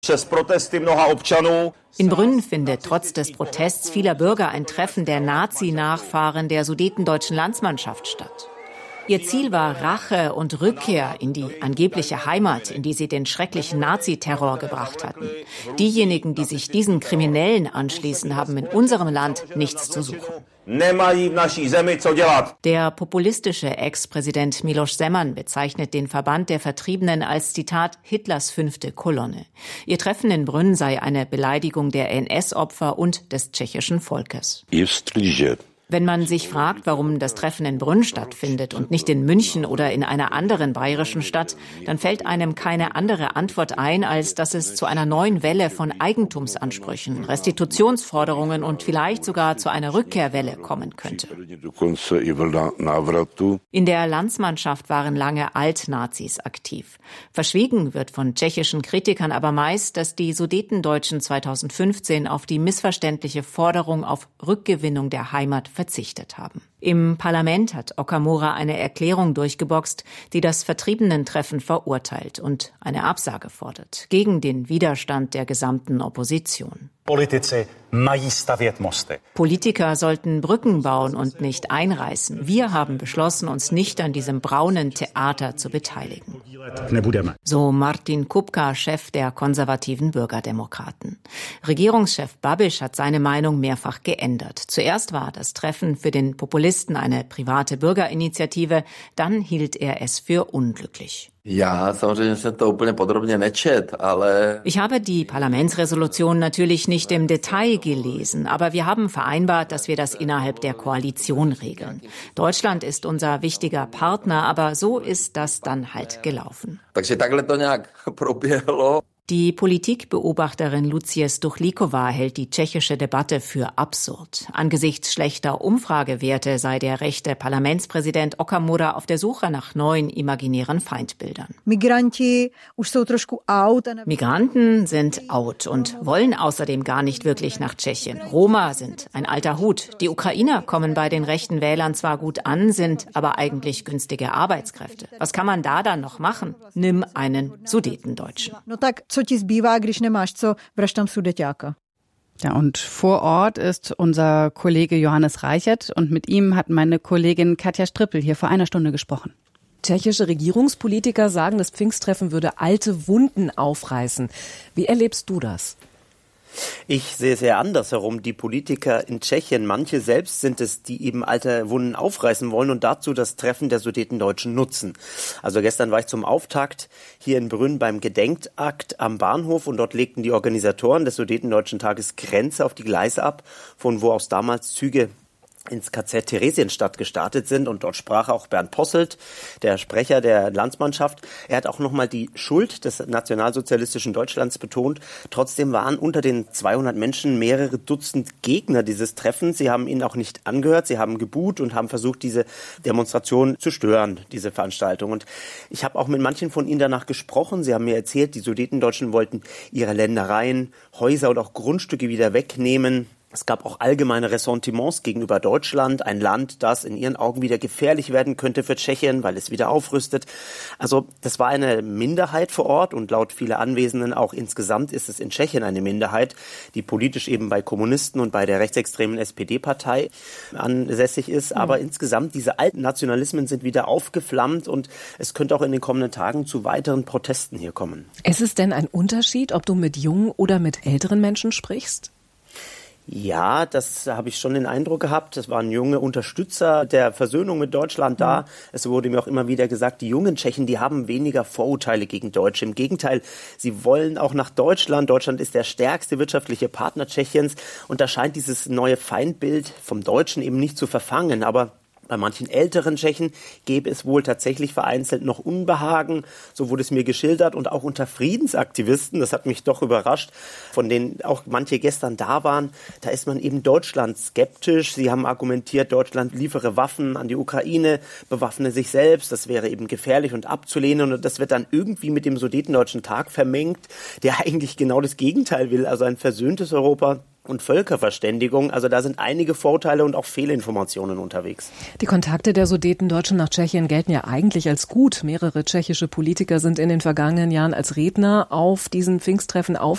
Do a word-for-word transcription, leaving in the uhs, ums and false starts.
In Brünn findet trotz des Protests vieler Bürger ein Treffen der Nazi-Nachfahren der sudetendeutschen Landsmannschaft statt. Ihr Ziel war Rache und Rückkehr in die angebliche Heimat, in die sie den schrecklichen Naziterror gebracht hatten. Diejenigen, die sich diesen Kriminellen anschließen, haben in unserem Land nichts zu suchen. Der populistische Ex-Präsident Miloš Zeman bezeichnet den Verband der Vertriebenen als, Zitat, Hitlers fünfte Kolonne. Ihr Treffen in Brünn sei eine Beleidigung der N S-Opfer und des tschechischen Volkes. Wenn man sich fragt, warum das Treffen in Brünn stattfindet und nicht in München oder in einer anderen bayerischen Stadt, dann fällt einem keine andere Antwort ein, als dass es zu einer neuen Welle von Eigentumsansprüchen, Restitutionsforderungen und vielleicht sogar zu einer Rückkehrwelle kommen könnte. In der Landsmannschaft waren lange Altnazis aktiv. Verschwiegen wird von tschechischen Kritikern aber meist, dass die Sudetendeutschen zweitausendfünfzehn auf die missverständliche Forderung auf Rückgewinnung der Heimat verzichtet haben. Im Parlament hat Okamura eine Erklärung durchgeboxt, die das Vertriebenen-Treffen verurteilt und eine Absage fordert, gegen den Widerstand der gesamten Opposition. Politiker sollten Brücken bauen und nicht einreißen. Wir haben beschlossen, uns nicht an diesem braunen Theater zu beteiligen. So Martin Kupka, Chef der konservativen Bürgerdemokraten. Regierungschef Babiš hat seine Meinung mehrfach geändert. Zuerst war das Treffen für den Populisten eine private Bürgerinitiative, dann hielt er es für unglücklich. Ja, samozřejmě jsem to úplně podrobně nečet, ale... Ich habe die Parlamentsresolution natürlich nicht im Detail gelesen, aber wir haben vereinbart, dass wir das innerhalb der Koalition regeln. Deutschland ist unser wichtiger Partner, aber so ist das dann halt gelaufen. Takže takhle to nějak proběhlo. Die Politikbeobachterin Lucie Stuchlíková hält die tschechische Debatte für absurd. Angesichts schlechter Umfragewerte sei der rechte Parlamentspräsident Okamura auf der Suche nach neuen imaginären Feindbildern. Migranten sind out und wollen außerdem gar nicht wirklich nach Tschechien. Roma sind ein alter Hut. Die Ukrainer kommen bei den rechten Wählern zwar gut an, sind aber eigentlich günstige Arbeitskräfte. Was kann man da dann noch machen? Nimm einen Sudetendeutschen. Ja, und vor Ort ist unser Kollege Johannes Reichert und mit ihm hat meine Kollegin Katja Strippel hier vor einer Stunde gesprochen. Tschechische Regierungspolitiker sagen, das Pfingsttreffen würde alte Wunden aufreißen. Wie erlebst du das? Ich sehe es eher andersherum. Die Politiker in Tschechien, manche selbst sind es, die eben alte Wunden aufreißen wollen und dazu das Treffen der Sudetendeutschen nutzen. Also gestern war ich zum Auftakt hier in Brünn beim Gedenkakt am Bahnhof und dort legten die Organisatoren des Sudetendeutschen Tages Grenze auf die Gleise ab, von wo aus damals Züge ins K Z Theresienstadt gestartet sind. Und dort sprach auch Bernd Posselt, der Sprecher der Landsmannschaft. Er hat auch nochmal die Schuld des nationalsozialistischen Deutschlands betont. Trotzdem waren unter den zweihundert Menschen mehrere Dutzend Gegner dieses Treffens. Sie haben ihn auch nicht angehört. Sie haben geboot und haben versucht, diese Demonstration zu stören, diese Veranstaltung. Und ich habe auch mit manchen von ihnen danach gesprochen. Sie haben mir erzählt, die Sudetendeutschen wollten ihre Ländereien, Häuser und auch Grundstücke wieder wegnehmen. Es gab auch allgemeine Ressentiments gegenüber Deutschland, ein Land, das in ihren Augen wieder gefährlich werden könnte für Tschechien, weil es wieder aufrüstet. Also das war eine Minderheit vor Ort und laut vieler Anwesenden auch insgesamt ist es in Tschechien eine Minderheit, die politisch eben bei Kommunisten und bei der rechtsextremen S P D-Partei ansässig ist. Aber mhm. insgesamt, diese alten Nationalismen sind wieder aufgeflammt und es könnte auch in den kommenden Tagen zu weiteren Protesten hier kommen. Ist es denn ein Unterschied, ob du mit jungen oder mit älteren Menschen sprichst? Ja, das habe ich schon den Eindruck gehabt. Es waren junge Unterstützer der Versöhnung mit Deutschland da. Mhm. Es wurde mir auch immer wieder gesagt, die jungen Tschechen, die haben weniger Vorurteile gegen Deutsche. Im Gegenteil, sie wollen auch nach Deutschland. Deutschland ist der stärkste wirtschaftliche Partner Tschechiens. Und da scheint dieses neue Feindbild vom Deutschen eben nicht zu verfangen. Aber bei manchen älteren Tschechen gäbe es wohl tatsächlich vereinzelt noch Unbehagen, so wurde es mir geschildert, und auch unter Friedensaktivisten, das hat mich doch überrascht, von denen auch manche gestern da waren, da ist man eben Deutschland skeptisch. Sie haben argumentiert, Deutschland liefere Waffen an die Ukraine, bewaffne sich selbst, das wäre eben gefährlich und abzulehnen, und das wird dann irgendwie mit dem Sudetendeutschen Tag vermengt, der eigentlich genau das Gegenteil will, also ein versöhntes Europa. und Völkerverständigung. Also da sind einige Vorurteile und auch Fehlinformationen unterwegs. Die Kontakte der Sudetendeutschen nach Tschechien gelten ja eigentlich als gut. Mehrere tschechische Politiker sind in den vergangenen Jahren als Redner auf diesen Pfingsttreffen aufgetreten.